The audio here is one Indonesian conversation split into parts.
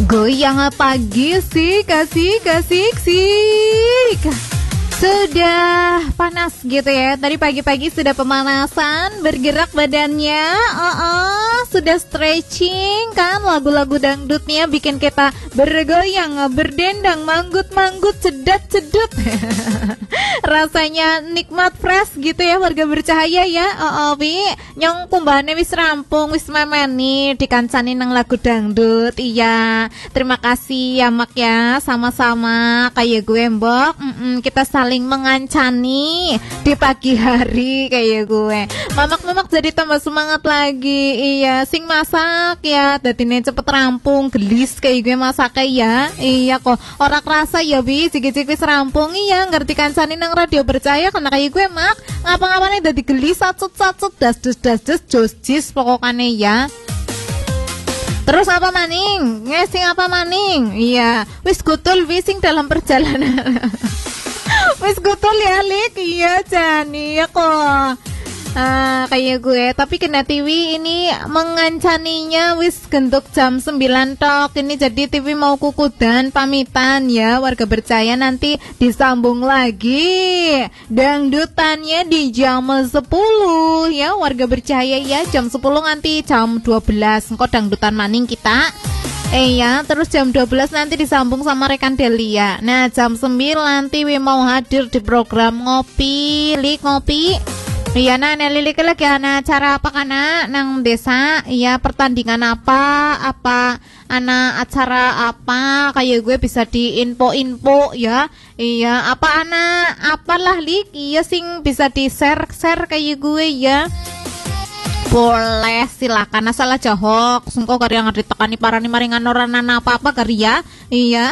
Goyang pagi sih, kasih. Sudah panas gitu ya. Tadi pagi-pagi sudah pemanasan, bergerak badannya, sudah stretching kan. Lagu-lagu dangdutnya bikin kita bergoyang, berdendang, manggut-manggut, cedat-cedut. Rasanya nikmat, fresh gitu ya warga bercahaya ya. Wi nyong kumbane wis rampung, wis memeni dikancani nang lagu dangdut. Iya, terima kasih ya Mak ya, sama-sama kayak gue mbok. Kita saling mengancani di pagi hari kayak gue. Mamak jadi tambah semangat lagi. Iya, sing masak ya dadine cepet rampung, gelis kayak gue masak ya. Iya kok, ora kerasa ya Bi, cik-cik wis rampung. Iya, ngerti kancani nang radio percaya karena kayak gue Mak. Ngapa-ngapane dadi gelis, sacet-sacet, das-das jojis pokokane ya. Terus apa maning? Ngesing apa maning? Iya, wis gutul wising dalam perjalanan. Wis gutul ya Lik, iya Jani ya kok. Kayak gue, tapi kena TV ini mengancaninya wis gentuk jam 9 tok. Ini jadi TV mau kukudan pamitan ya warga bercaya, nanti disambung lagi dangdutannya di jam 10 ya warga bercaya ya. Jam 10 nanti jam 12 engko dangdutan maning kita. Ya, terus jam 12 nanti disambung sama rekan Delia. Nah, jam 9 nanti we mau hadir di program ngopi, Lik ngopi. Iya, nah Nelly lagi ana acara apa kana nang desa? Iya, pertandingan apa ana acara apa? Kayak gue bisa di info ya. Iya, apa ana apalah Lik? Iya sing bisa di share kayak gue ya. Boleh, silakan asal aja hoax. Engko kari yang ditekani parani maringan oranan apa-apa kari ya. Iya.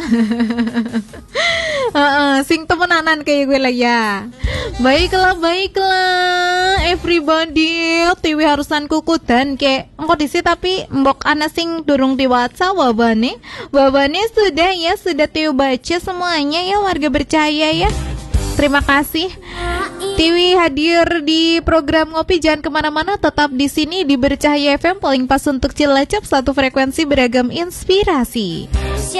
Sing temenanan kayak gue lah ya. Baiklah everybody. Tiwi harusan kukudan ke engko disi tapi mbok ana sing durung di WhatsApp wabane sudah Tiwi baca semuanya ya warga bercahaya ya. Terima kasih. Tiwi hadir di program ngopi, jangan kemana-mana, tetap di sini di Bercahaya FM, paling pas untuk Cilacap, satu frekuensi beragam inspirasi.